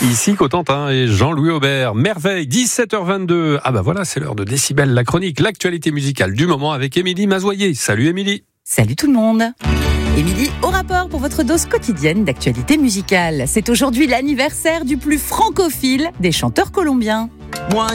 Ici Cotentin et Jean-Louis Aubert. Merveille, 17h22. Ah bah voilà, c'est l'heure de Décibel, la chronique, l'actualité musicale du moment avec Émilie Mazoyer. Salut Émilie. Salut tout le monde. Émilie, au rapport pour votre dose quotidienne d'actualité musicale. C'est aujourd'hui l'anniversaire du plus francophile des chanteurs colombiens.